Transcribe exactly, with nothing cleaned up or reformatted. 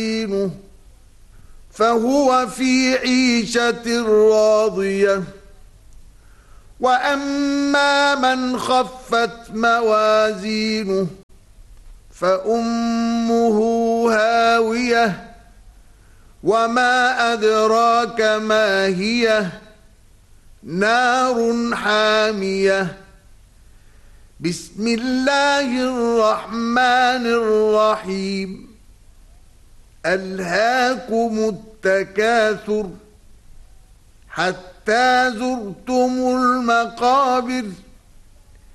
فهو في عيشة راضية وأما من خفت موازينه فأمه هاوية وما أدراك ما هي نار حامية بسم الله الرحمن الرحيم ألهاكم التكاثر حتى زرتم المقابر